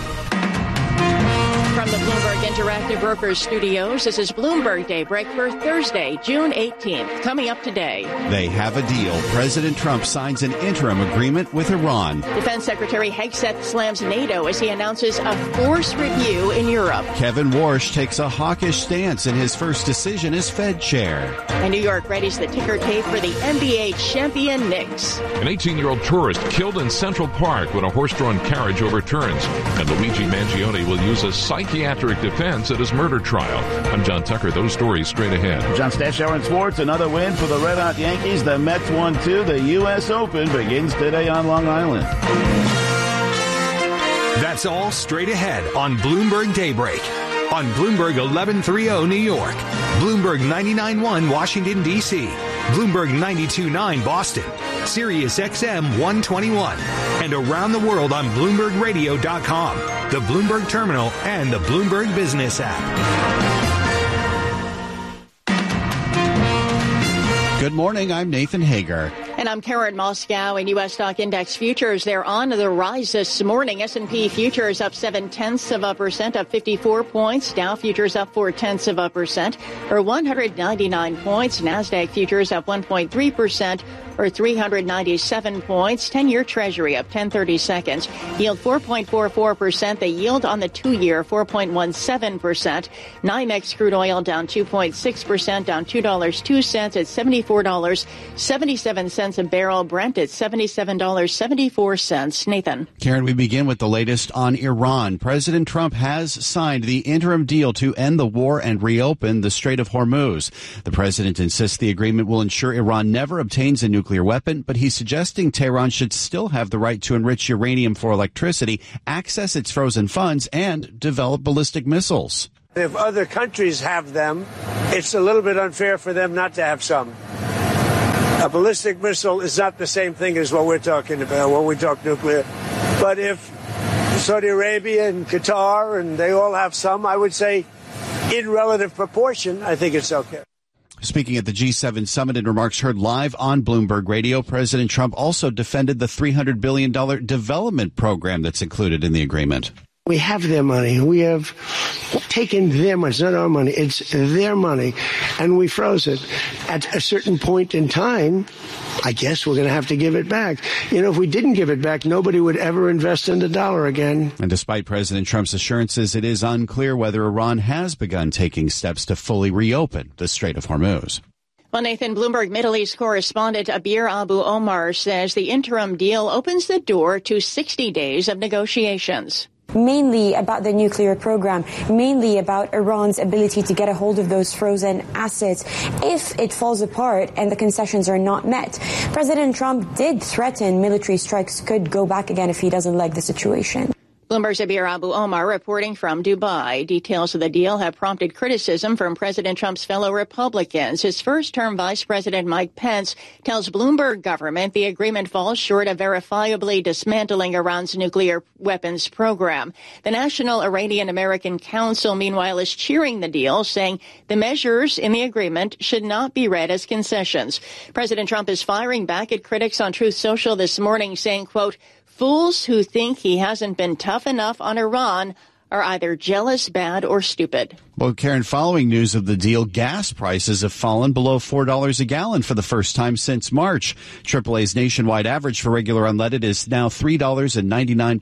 From the Bloomberg Interactive Brokers Studios, this is Bloomberg Daybreak for Thursday, June eighteenth. Coming up today. They have a deal. President Trump signs an interim agreement with Iran. Defense Secretary Hegseth slams NATO as he announces a force review in Europe. Kevin Warsh takes a hawkish stance in his first decision as Fed chair. And New York readies the ticker tape for the N B A champion Knicks. An eighteen-year-old tourist killed in Central Park when a horse-drawn carriage overturns. And Luigi Mangione will use a psychiatric defense at his murder trial. I'm John Tucker. Those stories straight ahead. John Stashower in sports. Another win for the Red Hot Yankees. The Mets won two. The U S Open begins today on Long Island. That's all straight ahead on Bloomberg Daybreak. On Bloomberg eleven thirty New York. Bloomberg ninety-nine point one Washington, D C. Bloomberg ninety-two point nine Boston. Sirius X M one twenty-one. And around the world on Bloomberg Radio dot com, the Bloomberg Terminal, and the Bloomberg Business app. Good morning, I'm Nathan Hager. And I'm Karen Moscow. In U S stock index futures, they're on the rise this morning. S and P futures up seven tenths of a percent, up fifty-four points. Dow futures up four tenths of a percent, or one hundred ninety-nine points. Nasdaq futures up one point three percent, or three hundred ninety-seven points. ten-year Treasury up ten thirty seconds. Yield four point four four percent. The yield on the two-year four point one seven percent. NYMEX crude oil down two point six percent, down two dollars and two cents at seventy-four dollars and seventy-seven cents a barrel. Brent at seventy-seven dollars and seventy-four cents. Nathan. Karen, we begin with the latest on Iran. President Trump has signed the interim deal to end the war and reopen the Strait of Hormuz. The president insists the agreement will ensure Iran never obtains a nuclear weapon, but he's suggesting Tehran should still have the right to enrich uranium for electricity, access its frozen funds, and develop ballistic missiles. If other countries have them, it's a little bit unfair for them not to have some. A ballistic missile is not the same thing as what we're talking about when we talk nuclear. But if Saudi Arabia and Qatar, and they all have some, I would say in relative proportion, I think it's okay. Speaking at the G seven summit in remarks heard live on Bloomberg Radio, President Trump also defended the three hundred billion dollars development program that's included in the agreement. We have their money. We have taken their money. It's not our money. It's their money. And we froze it. At a certain point in time, I guess we're going to have to give it back. You know, if we didn't give it back, nobody would ever invest in the dollar again. And despite President Trump's assurances, it is unclear whether Iran has begun taking steps to fully reopen the Strait of Hormuz. Well, Nathan, Bloomberg Middle East correspondent Abir Abu Omar says the interim deal opens the door to sixty days of negotiations. Mainly about the nuclear program, mainly about Iran's ability to get a hold of those frozen assets if it falls apart and the concessions are not met. President Trump did threaten military strikes could go back again if he doesn't like the situation. Bloomberg's Abir Abu Omar reporting from Dubai. Details of the deal have prompted criticism from President Trump's fellow Republicans. His first-term Vice President Mike Pence tells Bloomberg government the agreement falls short of verifiably dismantling Iran's nuclear weapons program. The National Iranian American Council, meanwhile, is cheering the deal, saying the measures in the agreement should not be read as concessions. President Trump is firing back at critics on Truth Social this morning, saying, quote, "Fools who think he hasn't been tough enough on Iran are either jealous, bad, or stupid." Well, Karen, following news of the deal, gas prices have fallen below four dollars a gallon for the first time since March. triple A's nationwide average for regular unleaded is now three dollars and ninety-nine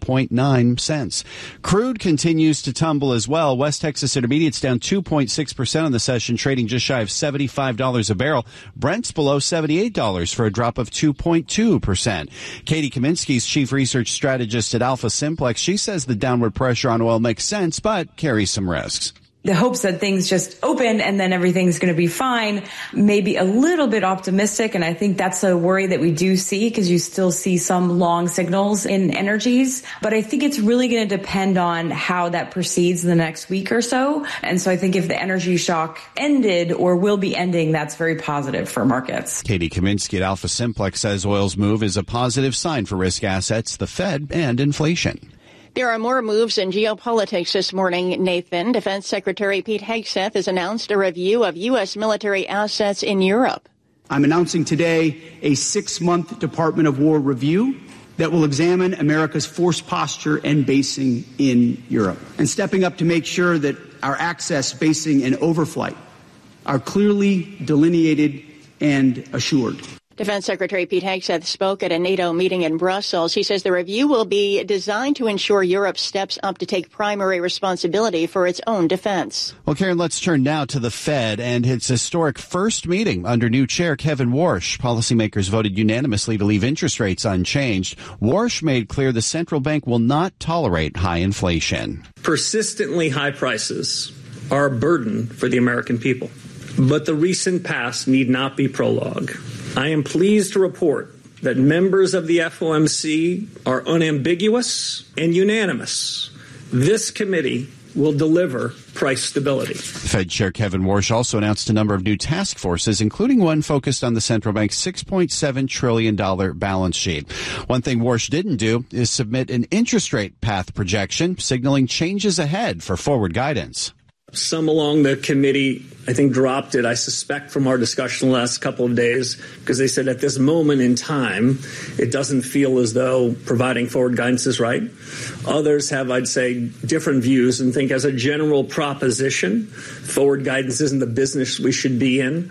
cents. Crude continues to tumble as well. West Texas Intermediate's down two point six percent on the session, trading just shy of seventy-five dollars a barrel. Brent's below seventy-eight dollars for a drop of two point two percent. Katie Kaminsky's chief research strategist at Alpha Simplex, she says the downward pressure on oil makes sense, but carries some risks. The hopes that things just open and then everything's going to be fine, maybe a little bit optimistic. And I think that's a worry that we do see because you still see some long signals in energies. But I think it's really going to depend on how that proceeds in the next week or so. And so I think if the energy shock ended or will be ending, that's very positive for markets. Katie Kaminsky at Alpha Simplex says oil's move is a positive sign for risk assets, the Fed, and inflation. There are more moves in geopolitics this morning, Nathan. Defense Secretary Pete Hegseth has announced a review of U S military assets in Europe. I'm announcing today a six-month Department of War review that will examine America's force posture and basing in Europe, and stepping up to make sure that our access, basing, and overflight are clearly delineated and assured. Defense Secretary Pete Hegseth spoke at a NATO meeting in Brussels. He says the review will be designed to ensure Europe steps up to take primary responsibility for its own defense. Well, Karen, let's turn now to the Fed and its historic first meeting under new chair Kevin Warsh. Policymakers voted unanimously to leave interest rates unchanged. Warsh made clear the central bank will not tolerate high inflation. Persistently high prices are a burden for the American people, but the recent past need not be prologue. I am pleased to report that members of the F O M C are unambiguous and unanimous. This committee will deliver price stability. Fed Chair Kevin Warsh also announced a number of new task forces, including one focused on the central bank's six point seven trillion dollars balance sheet. One thing Warsh didn't do is submit an interest rate path projection, signaling changes ahead for forward guidance. Some along the committee, I think, dropped it, I suspect, from our discussion the last couple of days, because they said at this moment in time, it doesn't feel as though providing forward guidance is right. Others have, I'd say, different views and think as a general proposition, forward guidance isn't the business we should be in.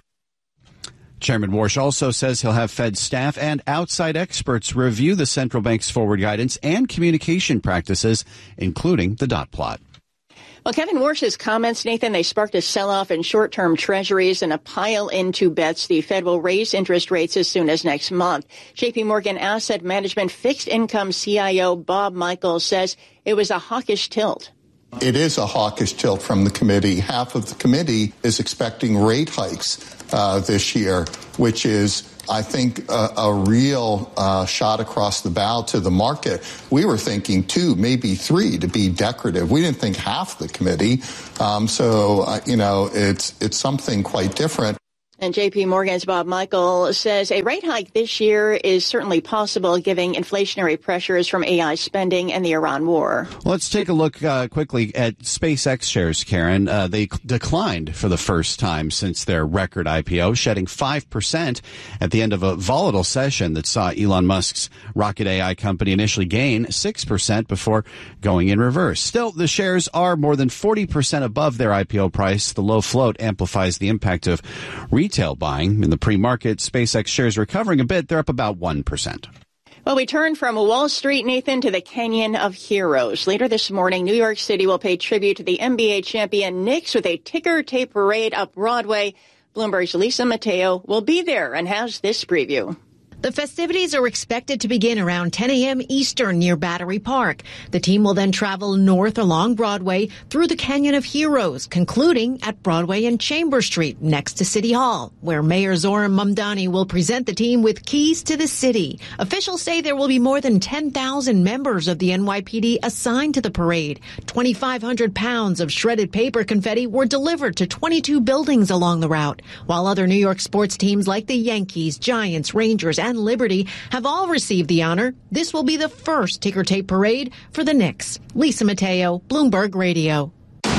Chairman Warsh also says he'll have Fed staff and outside experts review the central bank's forward guidance and communication practices, including the dot plot. Well, Kevin Warsh's comments, Nathan, they sparked a sell-off in short-term treasuries and a pile into bets the Fed will raise interest rates as soon as next month. J P Morgan Asset Management fixed income C I O Bob Michaels says it was a hawkish tilt. It is a hawkish tilt from the committee. Half of the committee is expecting rate hikes uh, this year, which is, I think, a, a real uh, shot across the bow to the market. We were thinking two, maybe three to be decorative. We didn't think half the committee. Um, so, uh, you know, it's it's something quite different. And J P Morgan's Bob Michael says a rate hike this year is certainly possible, given inflationary pressures from A I spending and the Iran war. Well, let's take a look uh, quickly at SpaceX shares, Karen. Uh, they declined for the first time since their record I P O, shedding five percent at the end of a volatile session that saw Elon Musk's rocket A I company initially gain six percent before going in reverse. Still, the shares are more than forty percent above their I P O price. The low float amplifies the impact of retail Retail buying. In the pre-market, SpaceX shares recovering a bit. They're up about one percent. Well, we turn from Wall Street, Nathan, to the Canyon of Heroes. Later this morning, New York City will pay tribute to the N B A champion Knicks with a ticker tape parade up Broadway. Bloomberg's Lisa Mateo will be there and has this preview. The festivities are expected to begin around ten a.m. Eastern near Battery Park. The team will then travel north along Broadway through the Canyon of Heroes, concluding at Broadway and Chambers Street next to City Hall, where Mayor Zohran Mamdani will present the team with keys to the city. Officials say there will be more than ten thousand members of the N Y P D assigned to the parade. twenty-five hundred pounds of shredded paper confetti were delivered to twenty-two buildings along the route, while other New York sports teams like the Yankees, Giants, Rangers, and Liberty have all received the honor. This will be the first ticker tape parade for the Knicks. Lisa Mateo, Bloomberg Radio.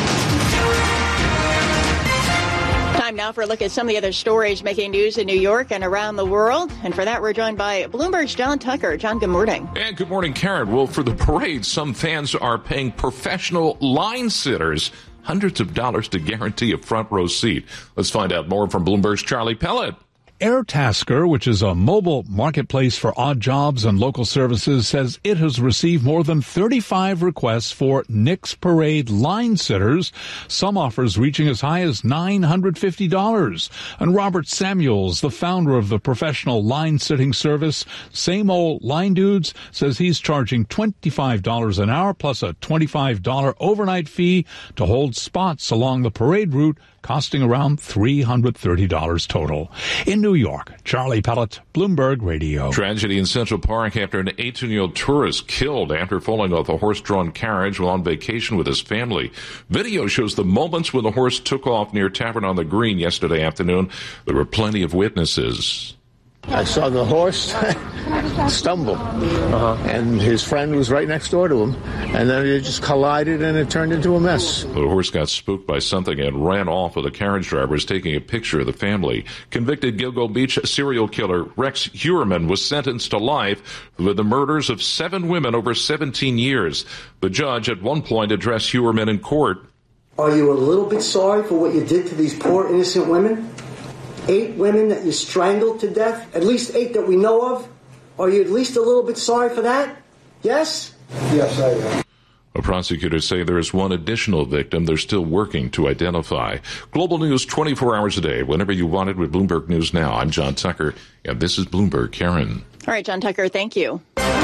Time now for a look at some of the other stories making news in New York and around the world. And for that, we're joined by Bloomberg's John Tucker. John, good morning. And good morning, Karen. Well, for the parade, some fans are paying professional line sitters hundreds of dollars to guarantee a front row seat. Let's find out more from Bloomberg's Charlie Pellet. Airtasker, which is a mobile marketplace for odd jobs and local services, says it has received more than thirty-five requests for Knicks Parade line sitters, some offers reaching as high as nine hundred fifty dollars. And Robert Samuels, the founder of the professional line sitting service Same Old Line Dudes, says he's charging twenty-five dollars an hour plus a twenty-five dollars overnight fee to hold spots along the parade route, costing around three hundred thirty dollars total. In New York, Charlie Pellet, Bloomberg Radio. Tragedy in Central Park after an eighteen-year-old tourist killed after falling off a horse-drawn carriage while on vacation with his family. Video shows the moments when the horse took off near Tavern on the Green yesterday afternoon. There were plenty of witnesses. I saw the horse stumble, uh-huh. and his friend was right next door to him, and then it just collided and it turned into a mess. The horse got spooked by something and ran off with the carriage drivers taking a picture of the family. Convicted Gilgo Beach serial killer Rex Heuermann was sentenced to life for the murders of seven women over seventeen years. The judge at one point addressed Heuermann in court. Are you a little bit sorry for what you did to these poor innocent women? Eight women that you strangled to death, at least eight that we know of. Are you at least a little bit sorry for that? Yes? Yes, I am. A prosecutor say there is one additional victim they're still working to identify. Global news twenty-four hours a day, whenever you want it with Bloomberg News Now. I'm John Tucker, and this is Bloomberg Karen. All right, John Tucker, thank you.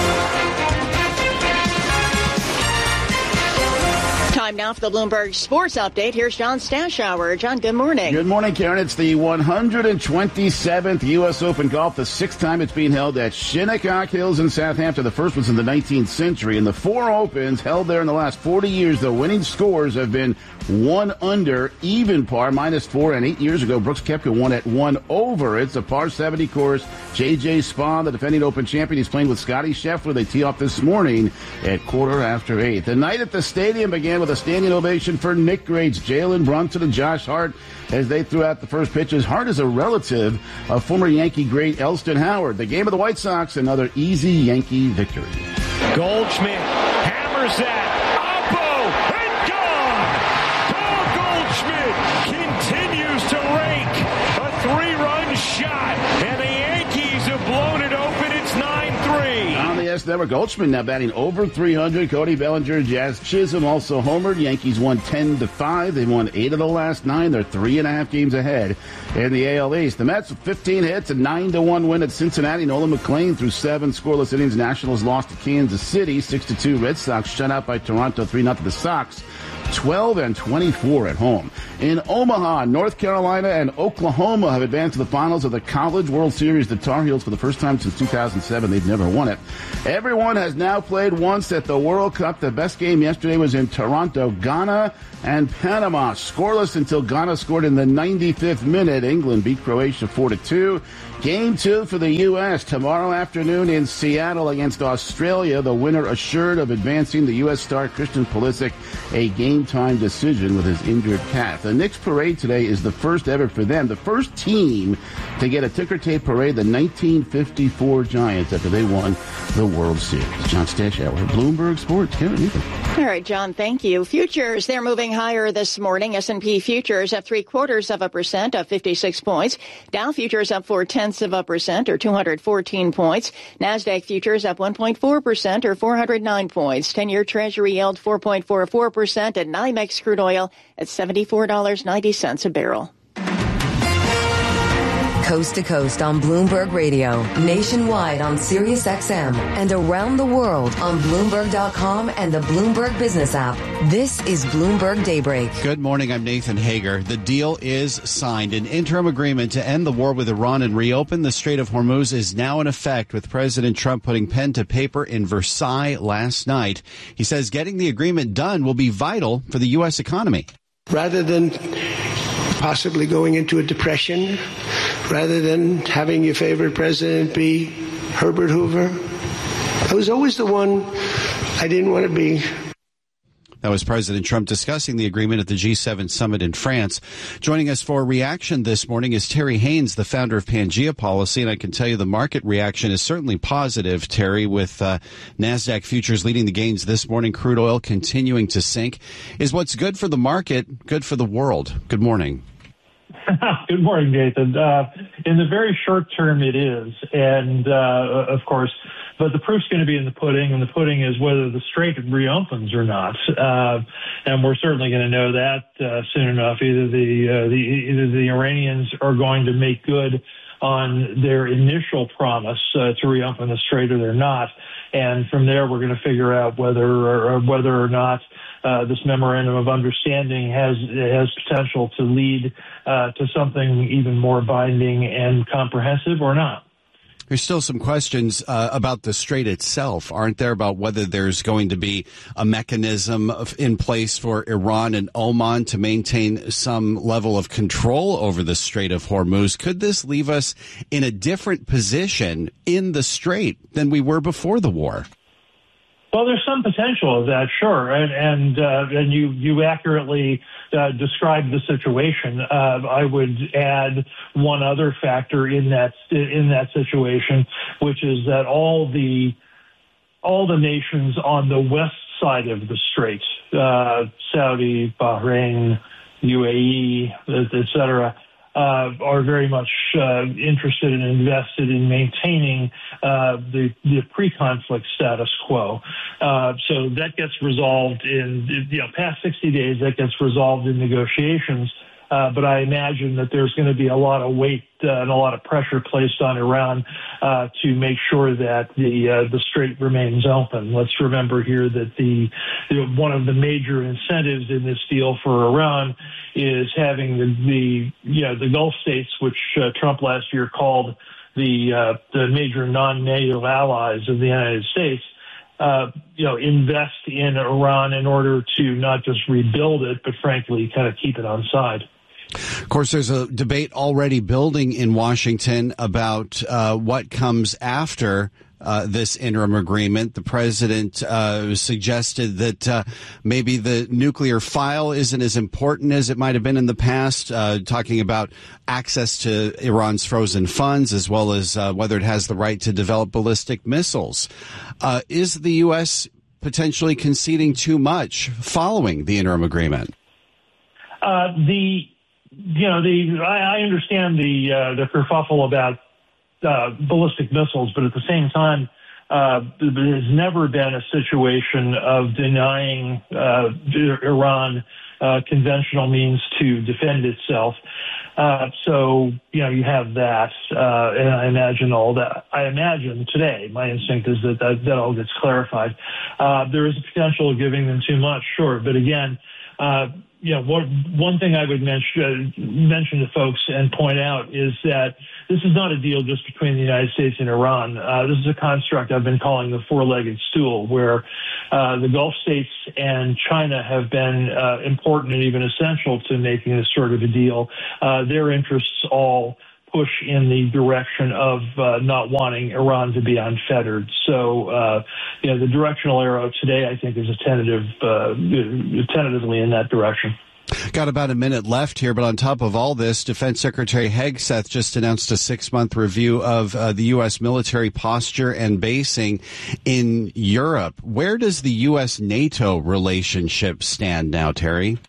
Time now for the Bloomberg Sports Update. Here's John Stashower. John, good morning. Good morning, Karen. It's the one hundred twenty-seventh U S Open Golf, the sixth time it's being held at Shinnecock Hills in Southampton. The first was in the nineteenth century. And the four Opens held there in the last forty years, the winning scores have been one under, even par, minus four. And eight years ago, Brooks Koepka won at one over. It's a par seventy course. J J Spaun, the defending Open champion, he's playing with Scotty Scheffler. They tee off this morning at quarter after eight. The night at the stadium began with a standing ovation for Nick greats Jalen Brunson and Josh Hart as they threw out the first pitches. Hart is a relative of former Yankee great Elston Howard. The game of the White Sox, another easy Yankee victory. Goldschmidt hammers that. Oppo and gone. Paul Goldschmidt continues to rake a three-run shot, and the Yankees have blown it open. It's nine three. On the S Network, Goldschmidt now batting over three hundred. Cody Bellinger, Jazz Chisholm also homered. Yankees won ten to five. They won eight of the last nine. They're three and a half games ahead in the A L East. The Mets with fifteen hits, a nine to one win at Cincinnati. Nolan McLean threw seven scoreless innings. Nationals lost to Kansas City six to two. Red Sox shut out by Toronto three nothing. The Sox twelve and twenty-four at home. In Omaha, North Carolina and Oklahoma have advanced to the finals of the College World Series. The Tar Heels, for the first time since two thousand seven, they've never won it. Everyone has now played once at the World Cup. The best game yesterday was in Toronto. Ghana and Panama scoreless until Ghana scored in the ninety-fifth minute. England beat Croatia four to two. Game two for the U S tomorrow afternoon in Seattle against Australia. The winner assured of advancing. The U S star Christian Pulisic a game-time decision with his injured calf. The Knicks parade today is the first ever for them. The first team to get a ticker tape parade, the nineteen fifty-four Giants, after they won the World Series. John Stashower, Bloomberg Sports. Karen Ethan. All right, John, thank you. Futures, they're moving higher this morning. S and P futures up three quarters of a percent, up fifty-six points. Dow futures up four tenths of a percent, or two hundred fourteen points. NASDAQ futures up one point four percent, or four hundred nine points. ten-year Treasury yield four point four four percent, and NYMEX crude oil at seventy-four dollars and ninety cents a barrel. Coast to coast on Bloomberg Radio, nationwide on Sirius X M, and around the world on Bloomberg dot com and the Bloomberg Business app. This is Bloomberg Daybreak. Good morning. I'm Nathan Hager. The deal is signed. An interim agreement to end the war with Iran and reopen the Strait of Hormuz is now in effect, with President Trump putting pen to paper in Versailles last night. He says getting the agreement done will be vital for the U S economy. Rather than possibly going into a depression, rather than having your favorite president be Herbert Hoover, I was always the one I didn't want to be. That was President Trump discussing the agreement at the G seven summit in France. Joining us for a reaction this morning is Terry Haynes, the founder of Pangea Policy, and I can tell you the market reaction is certainly positive, Terry, with uh, NASDAQ futures leading the gains this morning, crude oil continuing to sink. Is what's good for the market good for the world? Good morning. Good morning, Nathan. Uh, in the very short term, it is. And, uh, of course, but the proof's going to be in the pudding, and the pudding is whether the strait reopens or not. Uh, and we're certainly going to know that uh, soon enough. Either the, uh, the either the Iranians are going to make good on their initial promise uh, to reopen the strait, or they're not. And from there, we're going to figure out whether or whether or not uh, this memorandum of understanding has has potential to lead uh, to something even more binding and comprehensive, or not. There's still some questions uh, about the strait itself, aren't there, about whether there's going to be a mechanism of, in place for Iran and Oman to maintain some level of control over the Strait of Hormuz. Could this leave us in a different position in the strait than we were before the war? Well, there's some potential of that, sure, and and uh, and you you accurately uh, described the situation. Uh, I would add one other factor in that in that situation, which is that all the all the nations on the west side of the strait, uh, Saudi, Bahrain, U A E, et cetera, Uh, are very much uh, interested and invested in maintaining uh, the, the pre-conflict status quo. Uh, so that gets resolved in, you know, past sixty days, that gets resolved in negotiations. Uh, but I imagine that there's going to be a lot of weight uh, and a lot of pressure placed on Iran uh, to make sure that the uh, the strait remains open. Let's remember here that the, the one of the major incentives in this deal for Iran is having the, the you know the Gulf states, which uh, Trump last year called the uh, the major non-NATO allies of the United States, Uh, you know, invest in Iran in order to not just rebuild it, but frankly, kind of keep it on side. Of course, there's a debate already building in Washington about uh, what comes after uh, this interim agreement. The president uh, suggested that uh, maybe the nuclear file isn't as important as it might have been in the past, uh, talking about access to Iran's frozen funds as well as uh, whether it has the right to develop ballistic missiles. Uh, is the U S potentially conceding too much following the interim agreement? Uh, the, you know, the I, I understand the uh, the kerfuffle about uh, ballistic missiles, but at the same time, uh, there has never been a situation of denying uh, Iran uh, conventional means to defend itself. Uh, so, you know, you have that, uh, and I imagine all that. I imagine today, my instinct is that that, that all gets clarified. Uh, there is a potential of giving them too much, sure, but again, uh, you know, one, one thing I would mention, uh, mention to folks and point out is that this is not a deal just between the United States and Iran. Uh, this is a construct I've been calling the four-legged stool, where uh, the Gulf states and China have been uh, important and even essential to making this sort of a deal. Uh, their interests all push in the direction of uh, not wanting Iran to be unfettered. So, uh, you know, the directional arrow today, I think, is a tentative, uh, tentatively in that direction. Got about a minute left here, but on top of all this, Defense Secretary Hegseth just announced a six-month review of uh, the U S military posture and basing in Europe. Where does the U S NATO relationship stand now, Terry?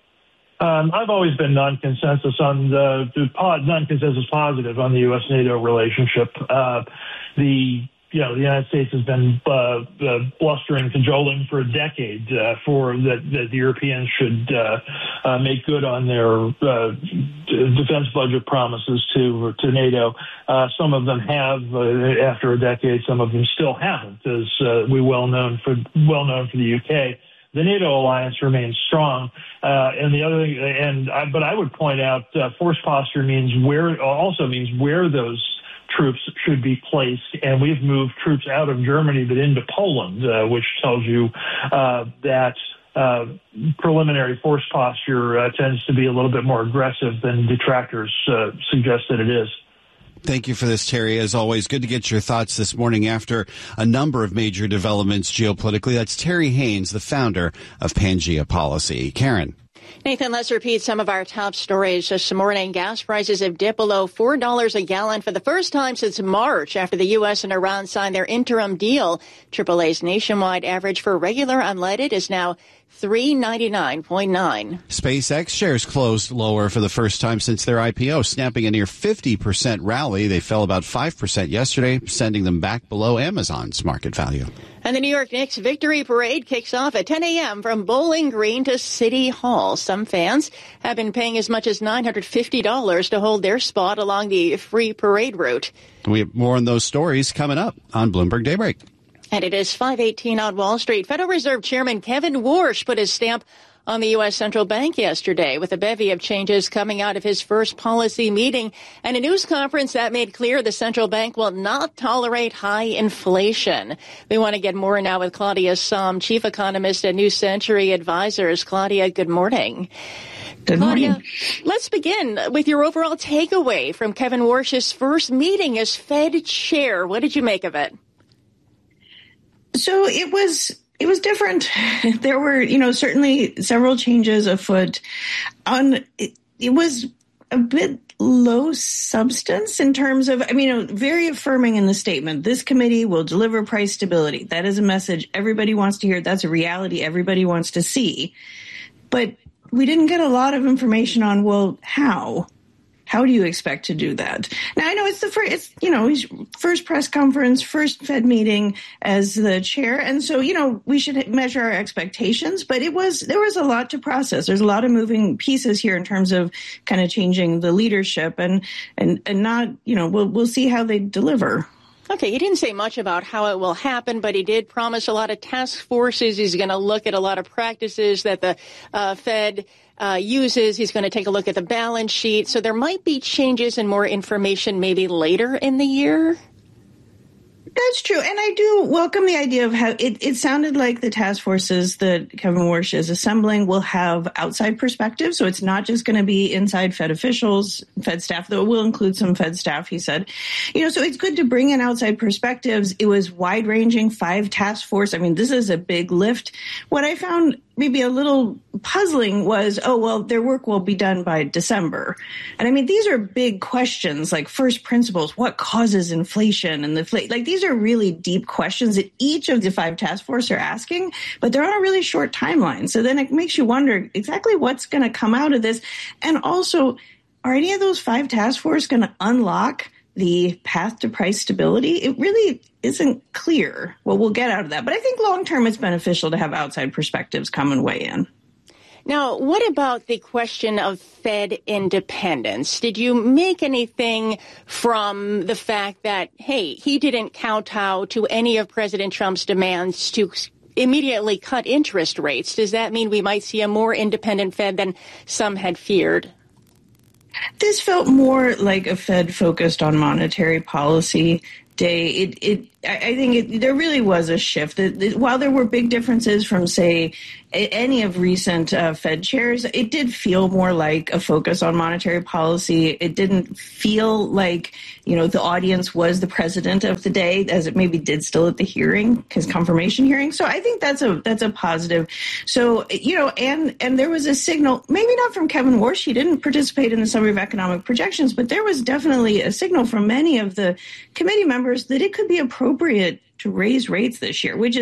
Um, I've always been non-consensus on the, the non-consensus positive on the U S NATO relationship. Uh, the you know the United States has been uh, uh, blustering, cajoling for a decade uh, for that, that the Europeans should uh, uh, make good on their uh, defense budget promises to to NATO. Uh, some of them have uh, after a decade. Some of them still haven't, as uh, we well known for well known for the U K. The NATO alliance remains strong, uh, and the other, and I, but I would point out, uh, force posture means where also means where those troops should be placed, and we've moved troops out of Germany but into Poland, uh, which tells you uh, that uh, preliminary force posture uh, tends to be a little bit more aggressive than detractors uh, suggest that it is. Thank you for this, Terry. As always, good to get your thoughts this morning after a number of major developments geopolitically. That's Terry Haynes, the founder of Pangea Policy. Karen. Nathan, let's repeat some of our top stories this morning. Gas prices have dipped below four dollars a gallon for the first time since March after the U S and Iran signed their interim deal. triple A's nationwide average for regular unleaded is now three ninety-nine point nine. SpaceX shares closed lower for the first time since their I P O, snapping a near fifty percent rally. They fell about five percent yesterday, sending them back below Amazon's market value. And the New York Knicks Victory Parade kicks off at ten a.m. from Bowling Green to City Hall. Some fans have been paying as much as nine hundred fifty dollars to hold their spot along the free parade route. We have more on those stories coming up on Bloomberg Daybreak. And it is five eighteen on Wall Street. Federal Reserve Chairman Kevin Warsh put his stamp on the U S Central Bank yesterday with a bevy of changes coming out of his first policy meeting and a news conference that made clear the central bank will not tolerate high inflation. We want to get more now with Claudia Sahm, chief economist at New Century Advisors. Claudia, good morning. Good morning. Claudia, let's begin with your overall takeaway from Kevin Warsh's first meeting as Fed chair. What did you make of it? So it was it was different. There were, you know, certainly several changes afoot. On it, it was a bit low substance in terms of, I mean, you know, very affirming in the statement. This committee will deliver price stability. That is a message everybody wants to hear. That's a reality everybody wants to see. But we didn't get a lot of information on, well, how? How do you expect to do that? Now, I know it's the first, it's, you know, first press conference, first Fed meeting as the chair. And so, you know, we should measure our expectations, but it was, there was a lot to process. There's a lot of moving pieces here in terms of kind of changing the leadership and, and, and not, you know, we'll, we'll see how they deliver. Okay, he didn't say much about how it will happen, but he did promise a lot of task forces. He's going to look at a lot of practices that the uh, Fed uh, uses. He's going to take a look at the balance sheet. So there might be changes and more information maybe later in the year. That's true. And I do welcome the idea of how it, it sounded like the task forces that Kevin Warsh is assembling will have outside perspectives. So it's not just going to be inside Fed officials, Fed staff, though it will include some Fed staff, he said. You know, so it's good to bring in outside perspectives. It was wide ranging, five task force. I mean, this is a big lift. What I found maybe a little puzzling was, oh, well, their work will be done by December. And I mean, these are big questions like first principles, what causes inflation and the like these are really deep questions that each of the five task force are asking, but they're on a really short timeline. So then it makes you wonder exactly what's going to come out of this. And also, are any of those five task force going to unlock the path to price stability? It really isn't clear what we'll get out of that. But I think long term it's beneficial to have outside perspectives come and weigh in. Now, what about the question of Fed independence? Did you make anything from the fact that, hey, he didn't kowtow to any of President Trump's demands to immediately cut interest rates? Does that mean we might see a more independent Fed than some had feared? This felt more like a Fed focused on monetary policy day. It, it, I think it, there really was a shift. It, it, while there were big differences from, say, any of recent uh, Fed chairs, it did feel more like a focus on monetary policy. It didn't feel like, you know, the audience was the president of the day, as it maybe did still at the hearing, his confirmation hearing. So I think that's a that's a positive. So, you know, and and there was a signal, maybe not from Kevin Warsh, he didn't participate in the Summary of Economic Projections, but there was definitely a signal from many of the committee members that it could be appropriate to raise rates this year, which